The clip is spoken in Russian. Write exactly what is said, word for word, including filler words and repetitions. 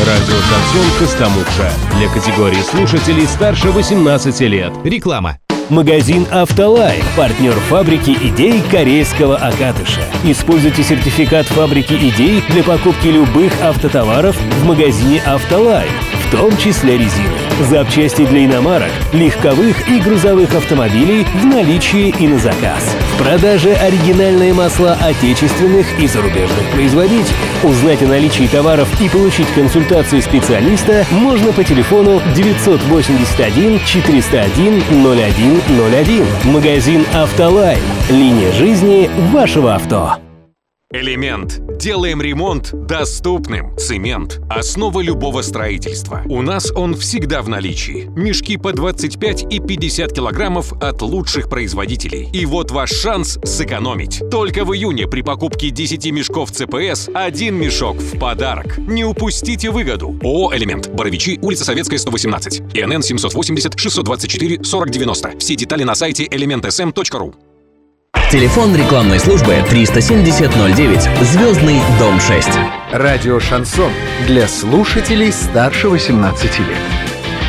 Радио «Шансон» Костомукша. Для категории слушателей старше восемнадцати лет. Реклама. Магазин «Автолайн» – партнер фабрики идей корейского Акатыша. Используйте сертификат фабрики идей для покупки любых автотоваров в магазине «Автолайн», в том числе резины. Запчасти для иномарок, легковых и грузовых автомобилей в наличии и на заказ. В продаже оригинальные масла отечественных и зарубежных производителей. Узнать о наличии товаров и получить консультацию специалиста можно по телефону девятьсот восемьдесят один четыреста один ноль один ноль один. Магазин «Автолайн». Линия жизни вашего авто. Элемент. Делаем ремонт доступным. Цемент – основа любого строительства. У нас он всегда в наличии. Мешки по двадцать пять и пятьдесят килограммов от лучших производителей. И вот ваш шанс сэкономить. Только в июне при покупке десяти мешков ЦПС один мешок в подарок. Не упустите выгоду. ООО «Элемент». Боровичи, улица Советская, сто восемнадцать. ИНН семьсот восемьдесят шестьсот двадцать четыре сорок девяносто. Все детали на сайте элемент эс эм точка ру. Телефон рекламной службы триста семьдесят ноль девять. Звездный дом шесть. Радио «Шансон» для слушателей старше восемнадцати лет.